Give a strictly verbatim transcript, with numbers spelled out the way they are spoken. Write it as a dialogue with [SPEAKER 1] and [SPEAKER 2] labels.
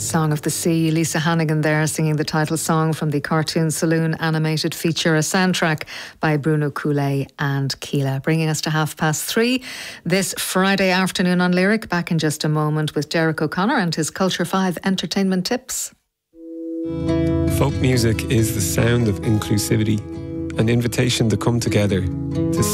[SPEAKER 1] Song of the Sea, Lisa Hannigan there singing the title song from the Cartoon Saloon animated feature, a soundtrack by Bruno Coulet and Keela. Bringing us to half past three this Friday afternoon on Lyric. Back in just a moment with Derek O'Connor and his Culture five entertainment tips.
[SPEAKER 2] Folk music is the sound of inclusivity, an invitation to come together, to